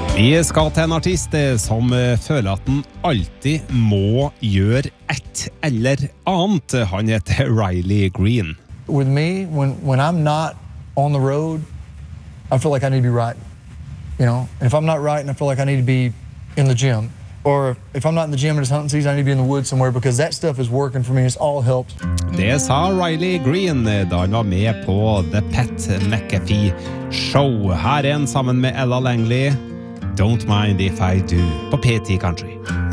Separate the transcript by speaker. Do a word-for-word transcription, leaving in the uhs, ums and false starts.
Speaker 1: Vi skal til en artist som føler at han alltid må gjøre et eller annet. Han heter Riley Green.
Speaker 2: With me, when, when I'm not on the road, I feel like I need to be writing, you know? And if I'm not writing, I feel like I need to be in the gym. Or if I'm not in the gym and it's hunting season, I need to be in the woods somewhere because that stuff is working for me. It's all helped.
Speaker 1: Det sa Riley Green da han var med på The Pat McAfee Show. Her er han sammen med Ella Langley. Don't Mind If I Do på P ti Country.